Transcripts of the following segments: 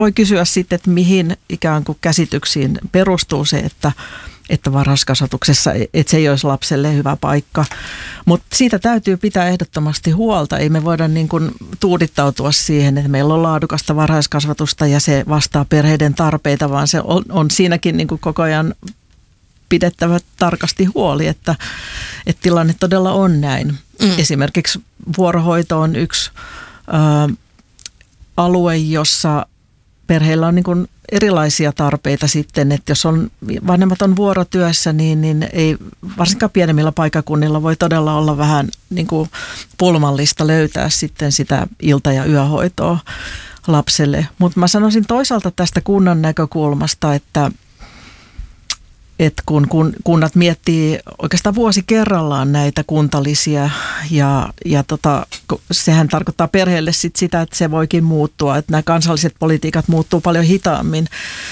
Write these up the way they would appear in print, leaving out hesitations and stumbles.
Voi kysyä sitten, että mihin ikään kuin käsityksiin perustuu se, että varhaiskasvatuksessa, että se ei olisi lapselle hyvä paikka. Mutta siitä täytyy pitää ehdottomasti huolta. Ei me voida niin kuin tuudittautua siihen, että meillä on laadukasta varhaiskasvatusta ja se vastaa perheiden tarpeita, vaan se on siinäkin niin kuin koko ajan pidettävä tarkasti huoli, että tilanne todella on näin. Esimerkiksi vuorohoito on yksi alue, jossa perheillä on niin kuin erilaisia tarpeita sitten, että jos vanhemmat on vuorotyössä, niin ei varsinkaan pienemmillä paikkakunnilla voi todella olla vähän niin kuin pulmallista löytää sitten sitä ilta- ja yöhoitoa lapselle. Mutta mä sanoisin toisaalta tästä kunnan näkökulmasta, että kun kunnat miettii oikeastaan vuosi kerrallaan näitä kuntalisiä ja sehän tarkoittaa perheelle sitä, että se voikin muuttua, että nämä kansalliset politiikat muuttuu paljon hitaammin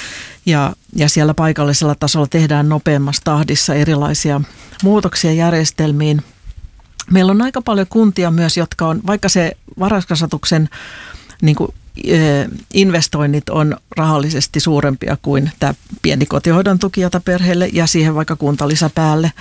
ja siellä paikallisella tasolla tehdään nopeammassa tahdissa erilaisia muutoksia järjestelmiin. Meillä on aika paljon kuntia myös, jotka on, vaikka se varhaiskasvatuksen niin kuin investoinnit on rahallisesti suurempia kuin tämä pieni kotihoidon tuki, jota perheelle ja siihen vaikka kuntalisä päälle,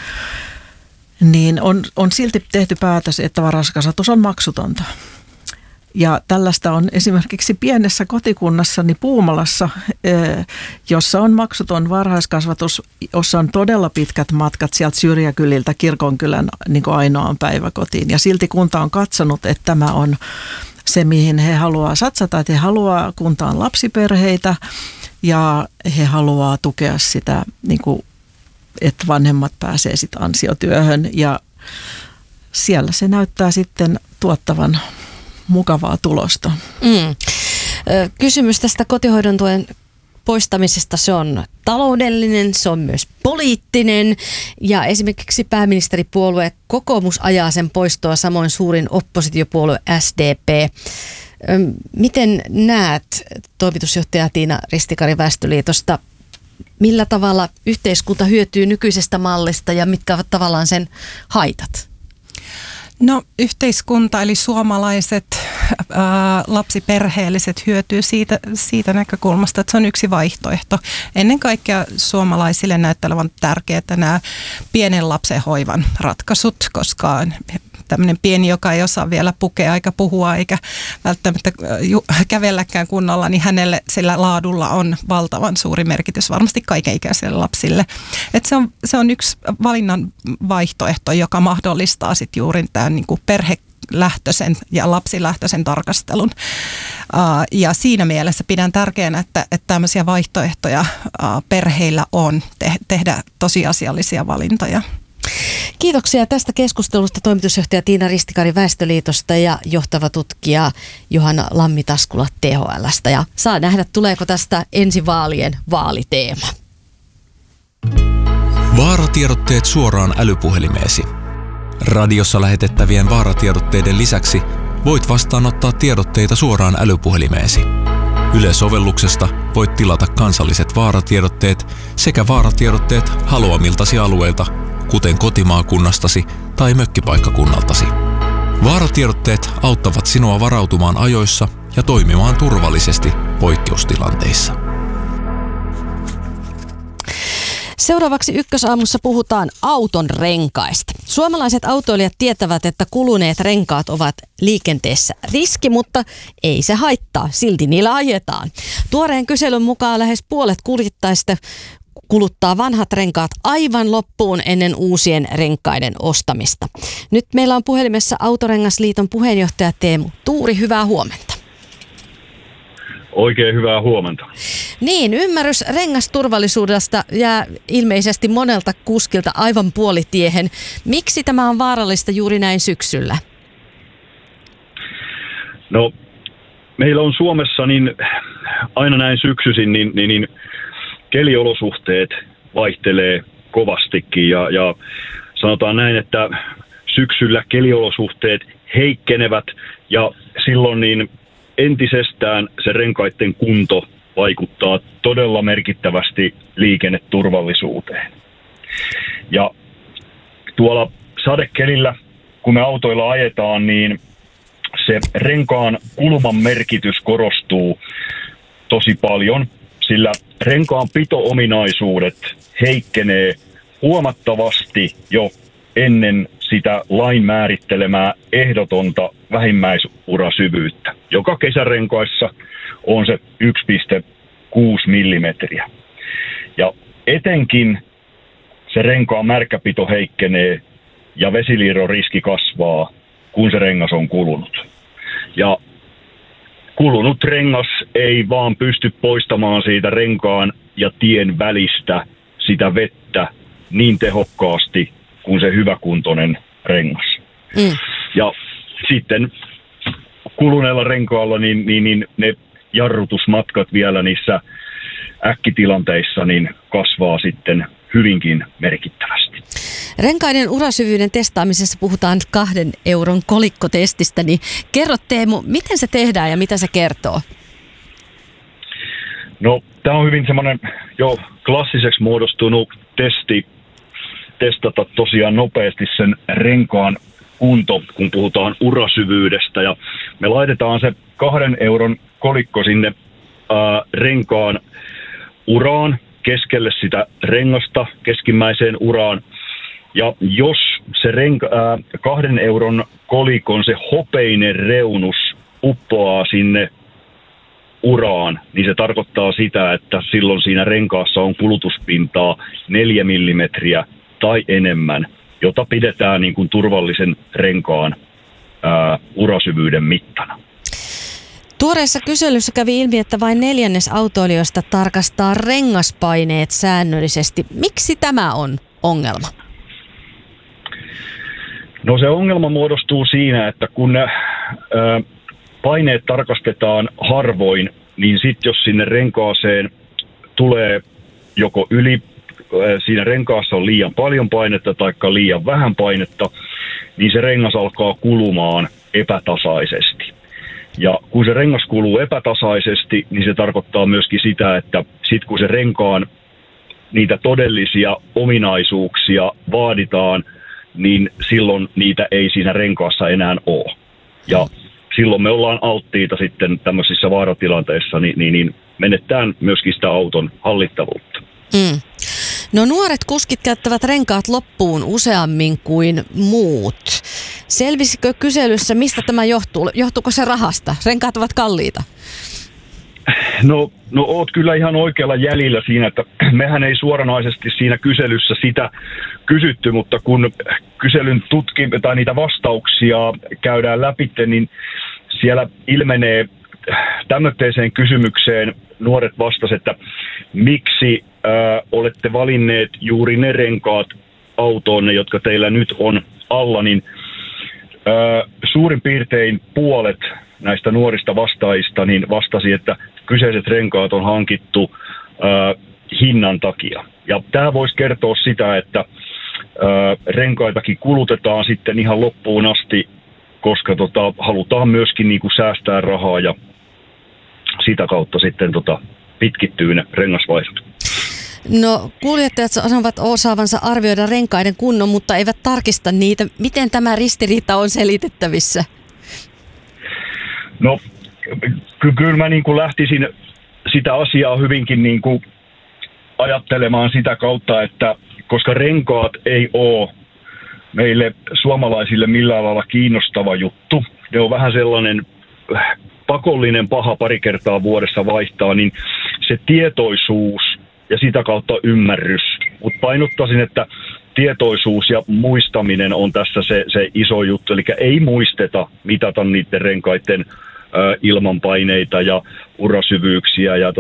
niin on silti tehty päätös, että varhaiskasvatus on maksutonta. Ja tällaista on esimerkiksi pienessä kotikunnassani Puumalassa, jossa on maksuton varhaiskasvatus, jossa on todella pitkät matkat sieltä syrjäkyliltä kirkonkylän niin kuin ainoaan päiväkotiin. Ja silti kunta on katsonut, että tämä on se, mihin he haluaa satsata, että he haluaa kuntaan lapsiperheitä ja he haluaa tukea sitä, niin kuin, että vanhemmat pääsee sitten ansiotyöhön ja siellä se näyttää sitten tuottavan mukavaa tulosta. Kysymys tästä kotihoidon tuen poistamisesta, se on taloudellinen, se on myös poliittinen ja esimerkiksi pääministeripuolue kokoomus ajaa sen poistoa, samoin suurin oppositiopuolue SDP. Miten näet, toimitusjohtaja Tiina Ristikari Väestöliitosta, millä tavalla yhteiskunta hyötyy nykyisestä mallista ja mitkä ovat tavallaan sen haitat? No yhteiskunta eli suomalaiset lapsiperheelliset hyötyy siitä näkökulmasta, että se on yksi vaihtoehto. Ennen kaikkea suomalaisille näyttää olevan tärkeää nämä pienen lapsen hoivan ratkaisut, koska tämmöinen pieni, joka ei osaa vielä pukea eikä puhua eikä välttämättä kävelläkään kunnolla, niin hänelle sillä laadulla on valtavan suuri merkitys varmasti kaikenikäisille lapsille. Että se on yksi valinnan vaihtoehto, joka mahdollistaa sitten juuri tämän niin kuin perhelähtöisen ja lapsilähtöisen tarkastelun. Ja siinä mielessä pidän tärkeänä, että tämmöisiä vaihtoehtoja perheillä on tehdä tosiasiallisia valintoja. Kiitoksia tästä keskustelusta toimitusjohtaja Tiina Ristikari Väestöliitosta ja johtava tutkija Johanna Lammi-Taskula THL:stä. Ja saa nähdä, tuleeko tästä ensi vaalien vaaliteema. Vaaratiedotteet suoraan älypuhelimeesi. Radiossa lähetettävien vaaratiedotteiden lisäksi voit vastaanottaa tiedotteita suoraan älypuhelimeesi. Yle-sovelluksesta voit tilata kansalliset vaaratiedotteet sekä vaaratiedotteet haluamiltasi alueilta, kuten kotimaakunnastasi tai mökkipaikkakunnaltasi. Vaaratiedotteet auttavat sinua varautumaan ajoissa ja toimimaan turvallisesti poikkeustilanteissa. Seuraavaksi Ykkösaamussa puhutaan auton renkaista. Suomalaiset autoilijat tietävät, että kuluneet renkaat ovat liikenteessä riski, mutta ei se haittaa. Silti niillä ajetaan. Tuoreen kyselyn mukaan lähes puolet kuljettajista kuluttaa vanhat renkaat aivan loppuun ennen uusien renkaiden ostamista. Nyt meillä on puhelimessa Autorengasliiton puheenjohtaja Teemu Tuuri. Hyvää huomenta. Oikein hyvää huomenta. Niin, ymmärrys rengasturvallisuudesta jää ilmeisesti monelta kuskilta aivan puolitiehen. Miksi tämä on vaarallista juuri näin syksyllä? No, meillä on Suomessa niin aina näin syksyisin, niin keliolosuhteet vaihtelee kovastikin ja sanotaan näin, että syksyllä keliolosuhteet heikkenevät ja silloin niin entisestään se renkaiden kunto vaikuttaa todella merkittävästi liikenneturvallisuuteen. Ja tuolla sadekelillä, kun me autoilla ajetaan, niin se renkaan kulman merkitys korostuu tosi paljon, sillä renkaan pito-ominaisuudet heikkenee huomattavasti jo ennen sitä lain määrittelemää ehdotonta vähimmäisurasyvyyttä, joka kesärenkaissa on se 1,6 millimetriä. Ja etenkin se renkaan märkäpito heikkenee ja vesiliirron riski kasvaa, kun se rengas on kulunut. Ja kulunut rengas ei vaan pysty poistamaan siitä renkaan ja tien välistä sitä vettä niin tehokkaasti kuin se hyväkuntoinen rengas. Ja sitten kuluneella renkaalla niin ne jarrutusmatkat vielä niissä äkkitilanteissa niin kasvaa sitten hyvinkin merkittävästi. Renkaiden urasyvyyden testaamisessa puhutaan 2 euron kolikkotestistä, niin kerro Teemu, miten se tehdään ja mitä se kertoo? No, tämä on hyvin semmoinen jo klassiseksi muodostunut testi testata tosiaan nopeasti sen renkaan kunto, kun puhutaan urasyvyydestä. Ja me laitetaan se 2 euron kolikko sinne renkaan uraan, keskelle sitä rengasta, keskimmäiseen uraan. Ja jos se 2 euron kolikon se hopeinen reunus uppoaa sinne uraan, niin se tarkoittaa sitä, että silloin siinä renkaassa on kulutuspintaa 4 millimetriä tai enemmän, jota pidetään niin kuin turvallisen renkaan urasyvyyden mittana. Tuoreessa kyselyssä kävi ilmi, että vain 1/4 autoilijoista tarkastaa rengaspaineet säännöllisesti. Miksi tämä on ongelma? No se ongelma muodostuu siinä, että kun paineet tarkastetaan harvoin, niin sitten jos sinne renkaaseen tulee joko siinä renkaassa on liian paljon painetta tai liian vähän painetta, niin se rengas alkaa kulumaan epätasaisesti. Ja kun se rengas kuluu epätasaisesti, niin se tarkoittaa myöskin sitä, että sitten kun se renkaan niitä todellisia ominaisuuksia vaaditaan, niin silloin niitä ei siinä renkaassa enää ole. Ja silloin me ollaan alttiita sitten tämmöisissä vaaratilanteissa, niin menettään myöskin sitä auton hallittavuutta. No nuoret kuskit käyttävät renkaat loppuun useammin kuin muut. Selvisikö kyselyssä, mistä tämä johtuu? Johtuuko se rahasta? Renkaat ovat kalliita. No oot kyllä ihan oikealla jäljellä siinä, että mehän ei suoranaisesti siinä kyselyssä sitä kysytty, mutta kun kyselyn tai niitä vastauksia käydään läpi, niin siellä ilmenee tämmöiseen kysymykseen nuoret vastasivat, että miksi olette valinneet juuri ne renkaat autoonne, jotka teillä nyt on alla, niin suurin piirtein puolet näistä nuorista vastaajista niin vastasi, että kyseiset renkaat on hankittu hinnan takia. Ja tämä voisi kertoa sitä, että renkaitakin kulutetaan sitten ihan loppuun asti, koska halutaan myöskin niin kuin säästää rahaa ja sitä kautta sitten pitkittyy ne rengasvaihdot. No kuljettajat sanovat osaavansa arvioida renkaiden kunnon, mutta eivät tarkista niitä. Miten tämä ristiriita on selitettävissä? No kyllä mä niin kuin lähtisin sitä asiaa hyvinkin niin kuin ajattelemaan sitä kautta, että koska renkaat ei ole meille suomalaisille millään lailla kiinnostava juttu, ne on vähän sellainen pakollinen paha pari kertaa vuodessa vaihtaa, niin se tietoisuus ja sitä kautta ymmärrys. Mutta painottaisin, että tietoisuus ja muistaminen on tässä se iso juttu. Eli ei muisteta mitata niiden renkaiden ilmanpaineita ja urasyvyyksiä. Ja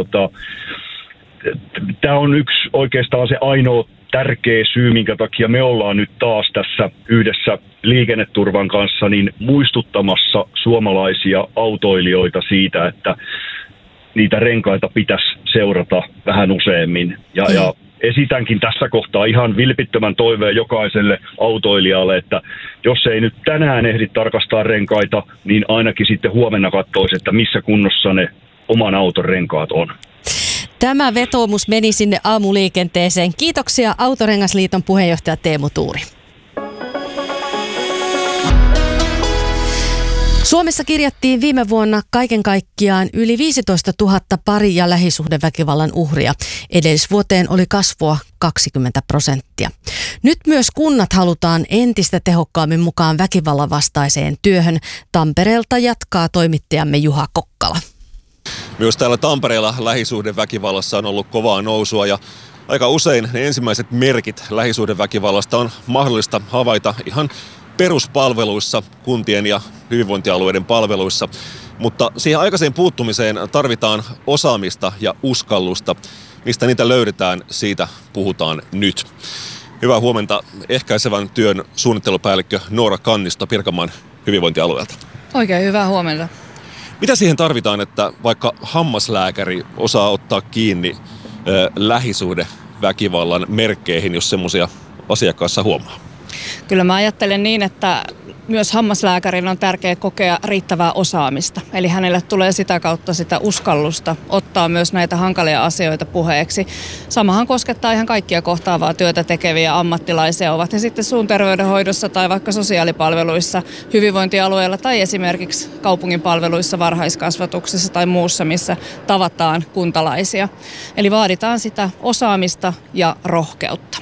tämä on yksi oikeastaan se ainoa tärkeä syy, minkä takia me ollaan nyt taas tässä yhdessä liikenneturvan kanssa niin muistuttamassa suomalaisia autoilijoita siitä, että niitä renkaita pitäisi seurata vähän useammin. Ja esitänkin tässä kohtaa ihan vilpittömän toiveen jokaiselle autoilijalle, että jos ei nyt tänään ehdi tarkastaa renkaita, niin ainakin sitten huomenna katsoisi, että missä kunnossa ne oman auton renkaat on. Tämä vetoomus meni sinne aamuliikenteeseen. Kiitoksia Autorengasliiton puheenjohtaja Teemu Tuuri. Suomessa kirjattiin viime vuonna kaiken kaikkiaan yli 15 000 pari- ja lähisuhdeväkivallan uhria. Edellisvuoteen oli kasvua 20%. Nyt myös kunnat halutaan entistä tehokkaammin mukaan väkivallan vastaiseen työhön. Tampereelta jatkaa toimittajamme Juha Kokkala. Myös täällä Tampereella lähisuhdeväkivallassa on ollut kovaa nousua ja aika usein ne ensimmäiset merkit lähisuhdeväkivallasta on mahdollista havaita ihan peruspalveluissa, kuntien ja hyvinvointialueiden palveluissa. Mutta siihen aikaiseen puuttumiseen tarvitaan osaamista ja uskallusta. Mistä niitä löydetään, siitä puhutaan nyt. Hyvää huomenta ehkäisevän työn suunnittelupäällikkö Noora Kannisto Pirkanmaan hyvinvointialueelta. Oikein hyvää huomenta. Mitä siihen tarvitaan, että vaikka hammaslääkäri osaa ottaa kiinni lähisuhdeväkivallan merkkeihin, jos semmoisia asiakkaassa huomaa? Kyllä mä ajattelen niin, että myös hammaslääkärin on tärkeää kokea riittävää osaamista. Eli hänelle tulee sitä kautta sitä uskallusta ottaa myös näitä hankalia asioita puheeksi. Samahan koskettaa ihan kaikkia kohtaavaa työtä tekeviä ammattilaisia, ovat he sitten suun terveydenhoidossa tai vaikka sosiaalipalveluissa, hyvinvointialueella tai esimerkiksi kaupungin palveluissa, varhaiskasvatuksessa tai muussa, missä tavataan kuntalaisia. Eli vaaditaan sitä osaamista ja rohkeutta.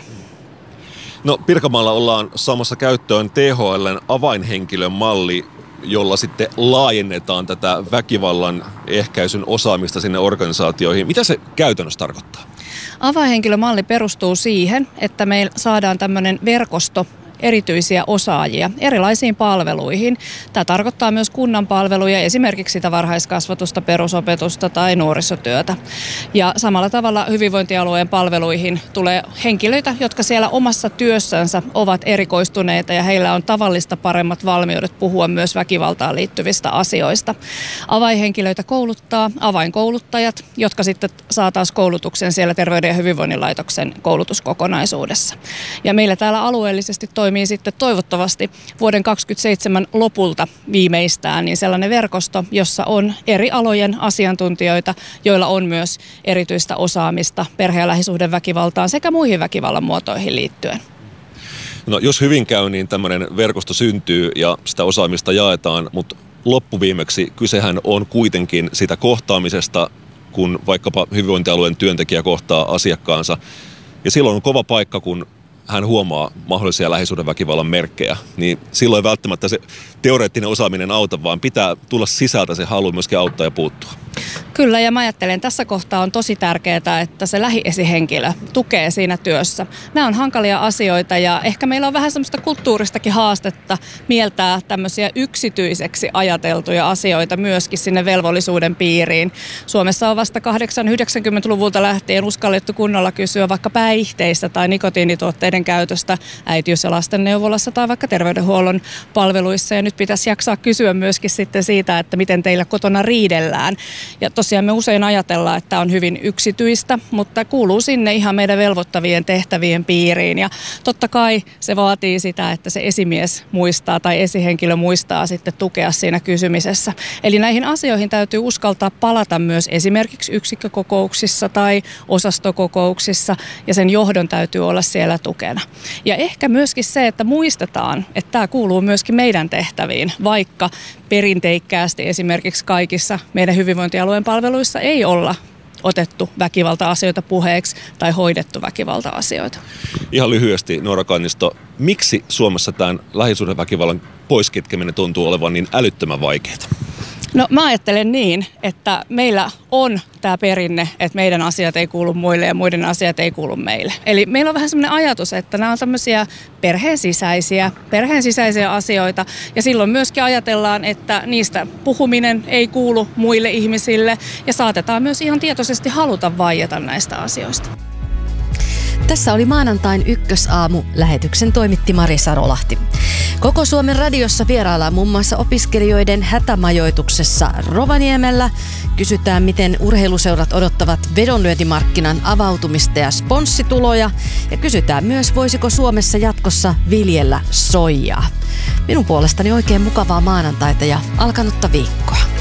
No, Pirkanmaalla ollaan saamassa käyttöön THL:n avainhenkilön malli, jolla sitten laajennetaan tätä väkivallan ehkäisyn osaamista sinne organisaatioihin. Mitä se käytännössä tarkoittaa? Avainhenkilömalli perustuu siihen, että me saadaan tämmöinen verkosto erityisiä osaajia erilaisiin palveluihin. Tämä tarkoittaa myös kunnan palveluja, esimerkiksi sitä varhaiskasvatusta, perusopetusta tai nuorisotyötä. Ja samalla tavalla hyvinvointialueen palveluihin tulee henkilöitä, jotka siellä omassa työssänsä ovat erikoistuneita ja heillä on tavallista paremmat valmiudet puhua myös väkivaltaan liittyvistä asioista. Avainhenkilöitä kouluttaa avainkouluttajat, jotka sitten saa taas koulutuksen siellä Terveyden ja hyvinvoinnin laitoksen koulutuskokonaisuudessa. Ja meillä täällä alueellisesti toimii sitten toivottavasti vuoden 2027 lopulta viimeistään niin sellainen verkosto, jossa on eri alojen asiantuntijoita, joilla on myös erityistä osaamista perhe- ja lähisuhdeväkivaltaan sekä muihin väkivallan muotoihin liittyen. No, jos hyvin käy, niin tämmöinen verkosto syntyy ja sitä osaamista jaetaan, mutta loppuviimeksi kysehän on kuitenkin sitä kohtaamisesta, kun vaikkapa hyvinvointialueen työntekijä kohtaa asiakkaansa. Ja silloin on kova paikka, kun hän huomaa mahdollisia lähisuhdeväkivallan merkkejä, niin silloin ei välttämättä se teoreettinen osaaminen auta, vaan pitää tulla sisältä se halu myöskin auttaa ja puuttua. Kyllä, ja mä ajattelen, tässä kohtaa on tosi tärkeää, että se lähiesihenkilö tukee siinä työssä. Nämä on hankalia asioita ja ehkä meillä on vähän semmoista kulttuuristakin haastetta mieltää tämmöisiä yksityiseksi ajateltuja asioita myöskin sinne velvollisuuden piiriin. Suomessa on vasta 80-90-luvulta lähtien uskallettu kunnolla kysyä vaikka päihteistä tai nikotiinituotteiden käytöstä äitiys- ja lastenneuvolassa tai vaikka terveydenhuollon palveluissa. Ja nyt pitäisi jaksaa kysyä myöskin sitten siitä, että miten teillä kotona riidellään. Ja tosiaan me usein ajatellaan, että tämä on hyvin yksityistä, mutta kuuluu sinne ihan meidän velvoittavien tehtävien piiriin. Ja totta kai se vaatii sitä, että se esimies muistaa tai esihenkilö muistaa sitten tukea siinä kysymisessä. Eli näihin asioihin täytyy uskaltaa palata myös esimerkiksi yksikkökokouksissa tai osastokokouksissa ja sen johdon täytyy olla siellä tukena. Ja ehkä myöskin se, että muistetaan, että tämä kuuluu myöskin meidän tehtäviin, vaikka perinteikkäästi esimerkiksi kaikissa meidän hyvinvointialueen palveluissa ei olla otettu väkivalta-asioita puheeksi tai hoidettu väkivalta-asioita. Ihan lyhyesti, Noora Kannisto, miksi Suomessa tämän lähisuhdeväkivallan poiskitkeminen tuntuu olevan niin älyttömän vaikeaa? No mä ajattelen niin, että meillä on tämä perinne, että meidän asiat ei kuulu muille ja muiden asiat ei kuulu meille. Eli meillä on vähän semmoinen ajatus, että nämä on tämmöisiä perheen sisäisiä asioita ja silloin myöskin ajatellaan, että niistä puhuminen ei kuulu muille ihmisille ja saatetaan myös ihan tietoisesti haluta vaieta näistä asioista. Tässä oli maanantain Ykkösaamu. Lähetyksen toimitti Mari Sarolahti. Koko Suomen radiossa vieraillaan muun muassa opiskelijoiden hätämajoituksessa Rovaniemellä. Kysytään, miten urheiluseurat odottavat vedonlyöntimarkkinan avautumista ja sponssituloja. Ja kysytään myös, voisiko Suomessa jatkossa viljellä soijaa. Minun puolestani oikein mukavaa maanantaita ja alkanutta viikkoa.